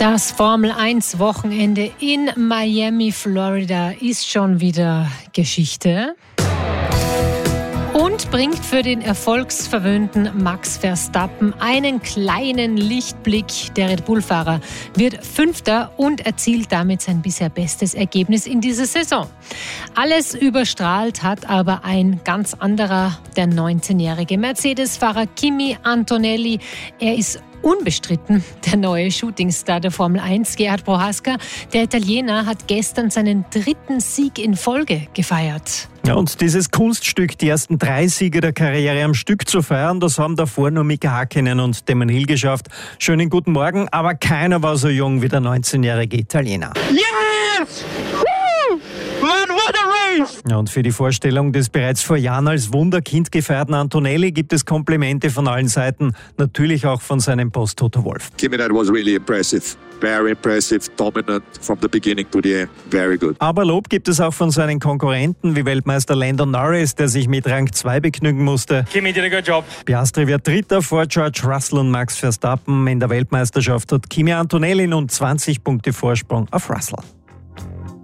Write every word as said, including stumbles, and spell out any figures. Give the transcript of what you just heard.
Das Formel eins Wochenende in Miami, Florida ist schon wieder Geschichte und bringt für den erfolgsverwöhnten Max Verstappen einen kleinen Lichtblick. Der Red Bull-Fahrer wird Fünfter und erzielt damit sein bisher bestes Ergebnis in dieser Saison. Alles überstrahlt hat aber ein ganz anderer, der neunzehnjährige Mercedes-Fahrer Kimi Antonelli. Er ist unbestritten der neue Shootingstar der Formel eins, Gerhard Prohaska. Der Italiener hat gestern seinen dritten Sieg in Folge gefeiert. Ja, und dieses Kunststück, die ersten drei Siege der Karriere am Stück zu feiern, das haben davor nur Mika Häkkinen und Damon Hill geschafft. Schönen guten Morgen, aber keiner war so jung wie der neunzehnjährige Italiener. Yes! Woo! Man, what a race! Ja, und für die Vorstellung des bereits vor Jahren als Wunderkind gefeierten Antonelli gibt es Komplimente von allen Seiten, natürlich auch von seinem Boss Toto Wolff. Kimi, that was really impressive. Very impressive, dominant from the beginning to the end. Very good. Aber Lob gibt es auch von seinen Konkurrenten wie Weltmeister Lando Norris, der sich mit Rang zwei begnügen musste. Kimi did a good job. Piastri wird Dritter vor George Russell und Max Verstappen. In der Weltmeisterschaft hat Kimi Antonelli nun zwanzig Punkte Vorsprung auf Russell.